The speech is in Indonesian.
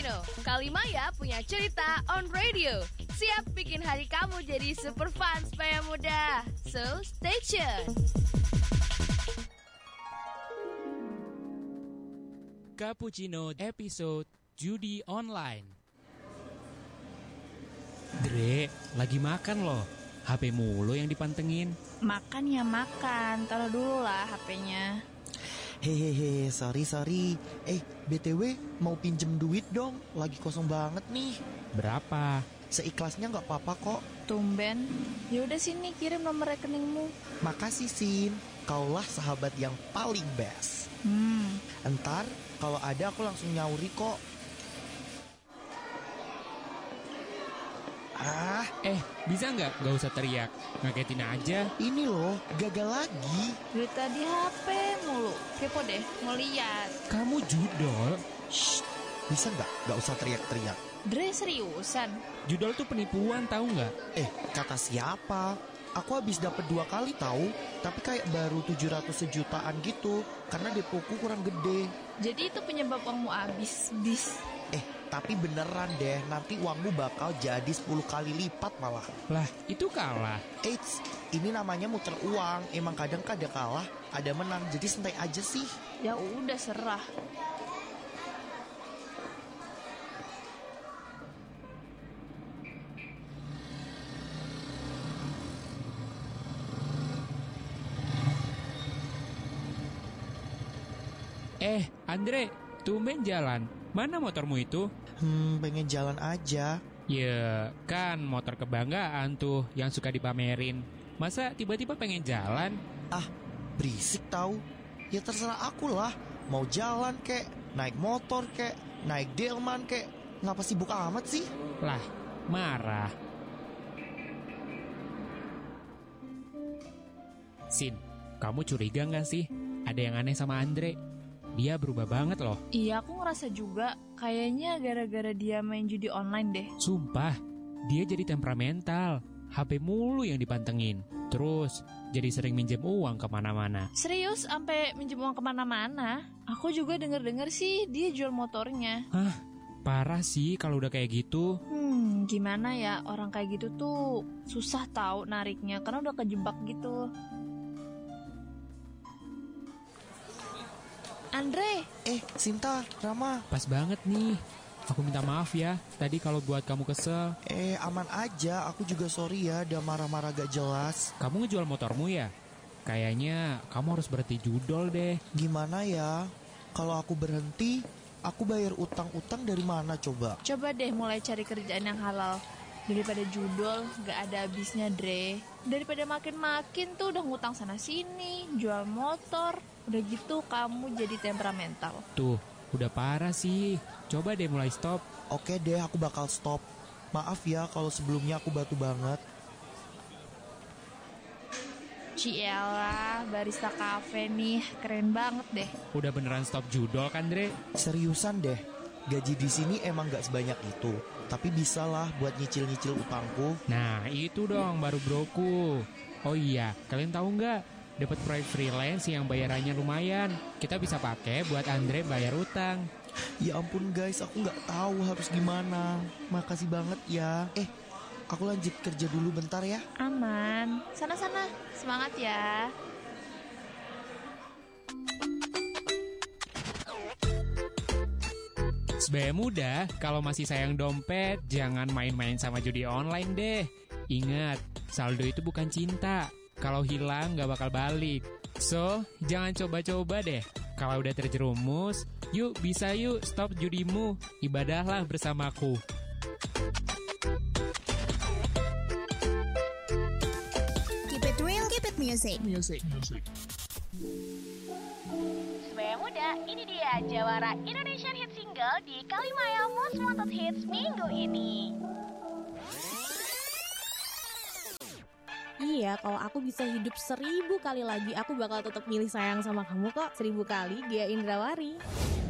Cappuccino, Kalimaya punya cerita on radio. Siap bikin hari kamu jadi super fun supaya mudah. So, stay tuned. Cappuccino episode Judi Online. Dre, lagi makan loh. HP mulu yang dipantengin. Makan ya makan, taruh dulu lah HP-nya. Hehehe, sorry. BTW mau pinjem duit dong, lagi kosong banget nih. Berapa? Seikhlasnya gak apa-apa kok. Tumben. Yaudah sini kirim nomor rekeningmu. Makasih Sin, kaulah sahabat yang paling best. Entar kalau ada aku langsung nyauri kok. Bisa nggak usah teriak, ngagetin aja. Ini loh, gagal lagi. Dari tadi HP mulu. Kepo deh, mau lihat. Kamu judol? Shh, bisa gak usah teriak-teriak. Dre seriusan? Judol tuh penipuan, tahu nggak? Kata siapa? Aku habis dapet 2 kali tahu, tapi kayak baru 700 jutaan gitu, karena depoku kurang gede. Jadi itu penyebab uangmu habis, bis. Tapi beneran deh, nanti uangmu bakal jadi 10 kali lipat malah. Lah, itu kalah. Eits, ini namanya muter uang. Emang kadang ada kalah, ada menang, jadi santai aja sih. Ya udah serah. Andre, tumben jalan. Mana motormu itu? Pengen jalan aja. Ya, kan motor kebanggaan tuh yang suka dipamerin. Masa tiba-tiba pengen jalan? Berisik tahu. Ya terserah aku lah. Mau jalan kek, naik motor kek, naik delman kek. Ngapa sibuk amat sih? Lah, marah. Sin, kamu curiga gak sih? Ada yang aneh sama Andre. Dia berubah banget loh. Iya, aku ngerasa juga. Kayaknya gara-gara dia main judi online deh. Sumpah, dia jadi temperamental. HP mulu yang dipantengin. Terus, jadi sering minjem uang kemana-mana. Serius, sampai minjem uang kemana-mana? Aku juga denger-denger sih dia jual motornya. Hah, parah sih kalau udah kayak gitu. Gimana ya, orang kayak gitu tuh susah tahu nariknya, karena udah kejebak gitu. Andre. Sinta, Rama. Pas banget nih. Aku minta maaf ya, tadi kalau buat kamu kesel. Aman aja, aku juga sorry ya, udah marah-marah gak jelas. Kamu ngejual motormu ya? Kayaknya kamu harus berhenti judol deh. Gimana ya? Kalau aku berhenti, aku bayar utang-utang dari mana coba? Coba deh mulai cari kerjaan yang halal. Daripada judol, gak ada habisnya, Dre. Daripada makin-makin tuh udah ngutang sana-sini, jual motor. Udah gitu kamu jadi temperamental. Tuh, udah parah sih. Coba deh mulai stop. Oke deh, aku bakal stop. Maaf ya kalau sebelumnya aku batu banget. Ciela, barista cafe nih, keren banget deh. Udah beneran stop judol kan, Dre? Seriusan deh, gaji di sini emang gak sebanyak itu. Tapi bisa lah buat nyicil-nyicil utangku. Nah, itu dong baru broku. Oh iya, kalian tahu nggak? Dapat proyek freelance yang bayarannya lumayan. Kita bisa pakai buat Andre bayar utang. Ya ampun guys, aku gak tahu harus gimana. Makasih banget ya. Aku lanjut kerja dulu bentar ya. Aman. Sana-sana, semangat ya. Sebagai muda, kalau masih sayang dompet, jangan main-main sama judi online deh. Ingat, saldo itu bukan cinta. Kalau hilang gak bakal balik. So, jangan coba-coba deh. Kalau udah terjerumus, yuk stop judimu. Ibadahlah bersamaku. Keep it real, keep it music. Sebagai muda, ini dia jawara Indonesian Hit Single di Kalimaya Most Wanted Hits minggu ini. Iya, kalau aku bisa hidup 1000 kali lagi, aku bakal tetap milih sayang sama kamu kok. 1000 kali, Gia Indrawari.